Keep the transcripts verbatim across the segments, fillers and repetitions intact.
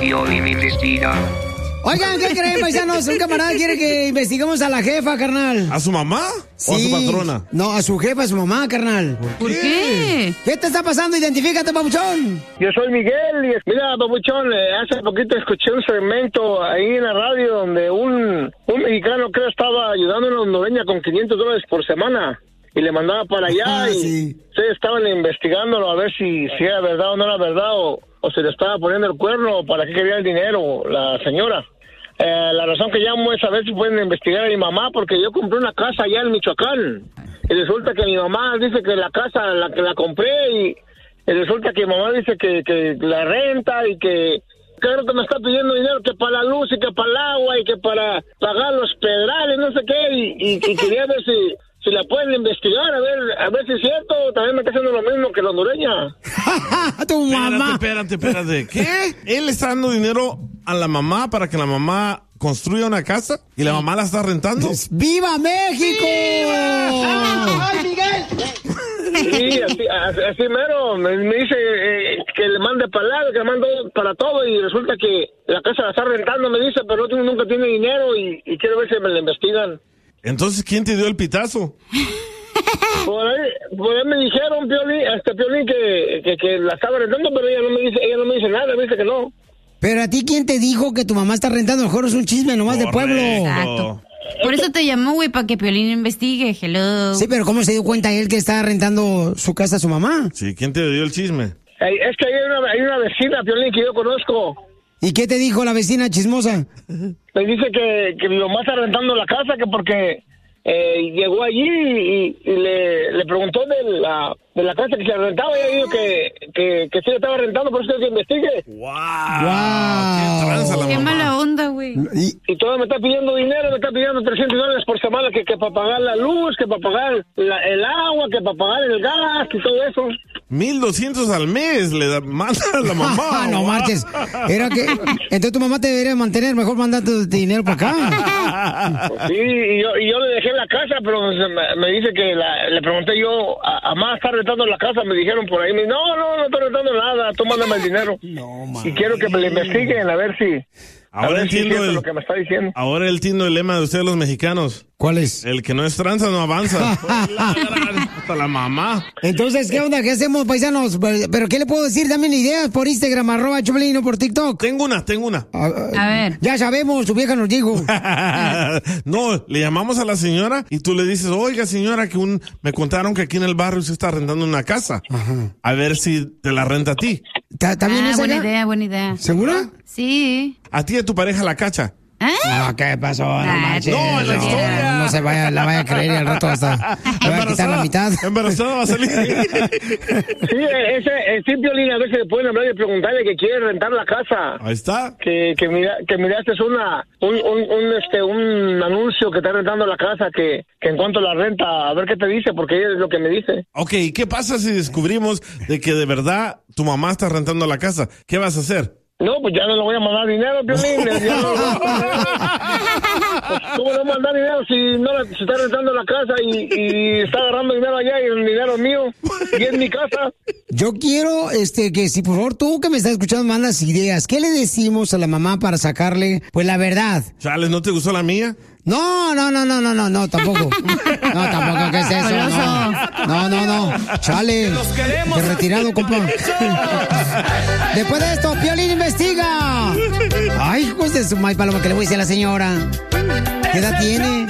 Piolín investiga. Oigan, ¿qué creen, paisanos? Un camarada quiere que investiguemos a la jefa, carnal. ¿A su mamá sí. o a su patrona? No, a su jefa, a su mamá, carnal. ¿Por qué? ¿Qué te está pasando? Identifícate, papuchón. Yo soy Miguel y mira, papuchón, eh, hace poquito escuché un segmento ahí en la radio donde un, un mexicano creo estaba ayudando a una hondureña con quinientos dólares por semana y le mandaba para allá ah, y sí. ustedes estaban investigándolo a ver si, si era verdad o no era verdad o, o se le estaba poniendo el cuerno o para qué quería el dinero la señora. Eh, la razón que llamo es a ver si pueden investigar a mi mamá porque yo compré una casa allá en Michoacán y resulta que mi mamá dice que la casa la que la compré y, y resulta que mi mamá dice que, que la renta y que creo que me está pidiendo dinero que para la luz y que para el agua y que para pagar los pedrales, no sé qué y, y, y quería ver si si la pueden investigar, a ver, a ver si es cierto, también me está haciendo lo mismo que la hondureña. Tu mamá. Espérate, espérate, espérate. ¿Qué? ¿Él está dando dinero a la mamá para que la mamá construya una casa y la mamá la está rentando? ¡Viva México! ¡Ay, Miguel! Sí, así, así, así mero, me, me dice eh, que le mande para el lado, que le mande para todo y resulta que la casa la está rentando, me dice, pero no, nunca tiene dinero y, y quiero ver si me la investigan. Entonces, ¿quién te dio el pitazo? Por ahí, por ahí me dijeron, Piolín, este Piolín, que, que, que la estaba rentando, pero ella no me dice, ella no me dice nada, me dice que no. Pero a ti, ¿quién te dijo que tu mamá está rentando? A lo mejor es un chisme nomás de pueblo. Exacto. Por eso te llamó, güey, para que Piolín investigue. Hello. Sí, pero ¿cómo se dio cuenta él que está rentando su casa a su mamá? Sí, ¿quién te dio el chisme? Hey, es que hay una, hay una vecina, Piolín, que yo conozco. ¿Y qué te dijo la vecina chismosa? Me dice que, que mi mamá está rentando la casa, que porque eh, llegó allí y, y le, le preguntó de la, de la casa que se rentaba y ella dijo que, que, que sí la estaba rentando, por eso que investigue. ¡Wow! Wow. ¡Qué tranza la Qué mamá! mala onda, güey. Y, Y todo me está pidiendo dinero, me está pidiendo trescientos dólares por semana, que, que para pagar la luz, que para pagar la, el agua, que para pagar el gas y todo eso. mil doscientos al mes le da, manda a la mamá. no wow. marches. Era que, entonces tu mamá te debería mantener, mejor mandando dinero para acá. Sí, y yo, y yo le dejé la casa, pero me, me dice que la, le pregunté yo, a, a más está rentando la casa, me dijeron por ahí, me, no, no, no estoy rentando nada, tú mándame el dinero. No, man. Y quiero que me lo investiguen, a ver si... A Ahora ver si es entiendo cierto el, lo que me está diciendo. ahora entiendo el lema de ustedes los mexicanos. ¿Cuál es? El que no es tranza no avanza. Hasta la mamá. Entonces, ¿qué onda? ¿Qué hacemos, paisanos? ¿Pero qué le puedo decir? También ideas por Instagram, arroba Choplin o por TikTok. Tengo una, tengo una. A, A ver. Ya sabemos, su vieja nos dijo. No, le llamamos a la señora y tú le dices, oiga señora, que un me contaron que aquí en el barrio se está rentando una casa. Ajá. A ver si te la renta a ti. ¿Está está bien Ah, esa buena ya? idea, buena idea. ¿Segura? Sí. A ti y a tu pareja la cacha. ¿Ah? No, ¿qué pasó? No, Ah, manches. no, en la historia. No se vaya, la vaya a creer y al rato hasta le va a quitar la mitad. Embarazada va a salir. Sí, ese, el sí, Piolín, a veces le pueden hablar y preguntarle que quiere rentar la casa. Ahí está. Que, que mira, que miraste una, un, un, un, este, un anuncio que está rentando la casa, que, que en cuanto a la renta, a ver qué te dice, porque ella es lo que me dice. Ok, ¿qué pasa si descubrimos de que de verdad tu mamá está rentando la casa? ¿Qué vas a hacer? No, pues ya no le voy a mandar dinero, Piolín. Ya no, pues, ¿cómo le voy a mandar dinero si no la, si está rentando la casa y, y está agarrando dinero allá y el dinero es mío y es mi casa? Yo quiero este que si por favor tú que me estás escuchando mandas ideas. ¿Qué le decimos a la mamá para sacarle pues la verdad? Chales, ¿no te gustó la mía? No, no, no, no, no, no, no, tampoco. No, tampoco, ¿qué es eso? No, no, no, no. Chale. De retirado, compa. Después de esto, Piolín investiga. Ay, hijos de su maíz paloma, que le voy a decir a la señora. ¿Qué edad tiene?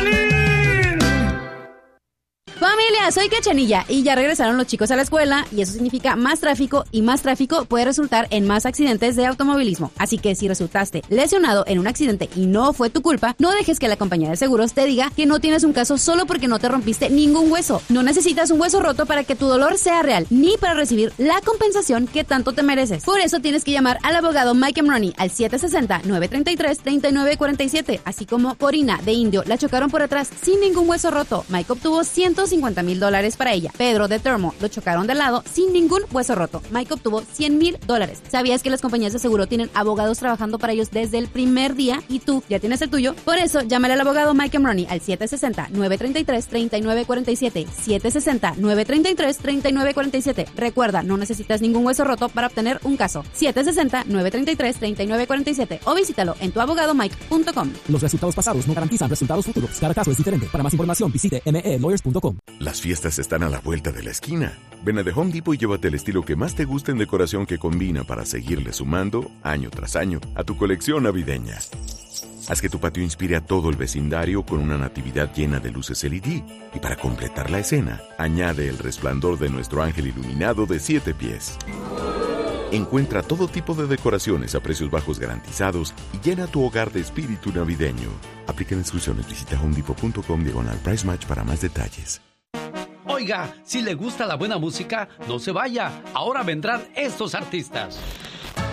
Familia, soy Cachanilla y ya regresaron los chicos a la escuela y eso significa más tráfico y más tráfico puede resultar en más accidentes de automovilismo. Así que si resultaste lesionado en un accidente y no fue tu culpa, no dejes que la compañía de seguros te diga que no tienes un caso solo porque no te rompiste ningún hueso. No necesitas un hueso roto para que tu dolor sea real, ni para recibir la compensación que tanto te mereces. Por eso tienes que llamar al abogado Mike Emroni al siete seis cero, nueve tres tres, tres nueve cuatro siete, así como Corina de Indio la chocaron por atrás sin ningún hueso roto. Mike obtuvo ciento cincuenta mil mil dólares para ella. Pedro de Thermo lo chocaron de lado sin ningún hueso roto. Mike obtuvo cien mil dólares. ¿Sabías que las compañías de seguro tienen abogados trabajando para ellos desde el primer día y tú ya tienes el tuyo? Por eso, llámale al abogado Mike Money al siete seis cero, nueve tres tres, tres nueve cuatro siete, siete seis cero, nueve tres tres, tres nueve cuatro siete. Recuerda, no necesitas ningún hueso roto para obtener un caso. siete seis cero, nueve tres tres, tres nueve cuatro siete o visítalo en tu abogado mike punto com. Los resultados pasados no garantizan resultados futuros. Cada caso es diferente. Para más información, visite m e lawyers punto com. Las fiestas están a la vuelta de la esquina. Ven a The Home Depot y llévate el estilo que más te guste en decoración que combina para seguirle sumando, año tras año, a tu colección navideña. Haz que tu patio inspire a todo el vecindario con una natividad llena de luces L E D. Y para completar la escena, añade el resplandor de nuestro ángel iluminado de siete pies. Encuentra todo tipo de decoraciones a precios bajos garantizados y llena tu hogar de espíritu navideño. Aplica instrucciones. Visita home depot punto com diagonal price match para más detalles. Oiga, si le gusta la buena música, no se vaya. Ahora vendrán estos artistas.